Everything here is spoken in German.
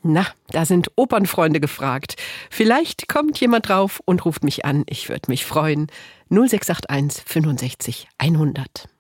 Na, da sind Opernfreunde gefragt. Vielleicht kommt jemand drauf und ruft mich an. Ich würde mich freuen. 0681 65 100.